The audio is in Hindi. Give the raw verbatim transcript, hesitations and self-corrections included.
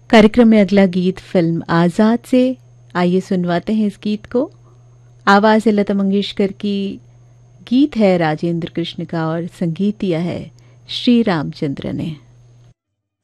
कार्यक्रम में अगला गीत फिल्म आज़ाद से, आइए सुनवाते हैं इस गीत को। आवाज़ है लता मंगेशकर की, गीत है राजेंद्र कृष्ण का और संगीत दिया है श्री रामचंद्र ने।